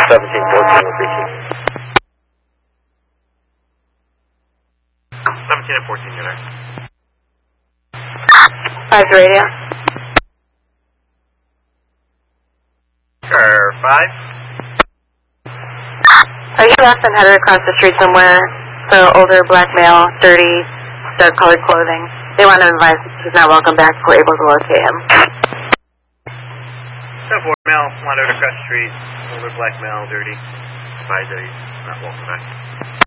1714 will reach you. 17 and 14, you're there. 5's radio. Car 5. Are you lost and headed across the street somewhere? So older black male, dirty, dark colored clothing. They want to advise he's not welcome back if we're able to locate him. 10-4, male, wandered across the street. Older black male, dirty. Advise that he's not welcome back.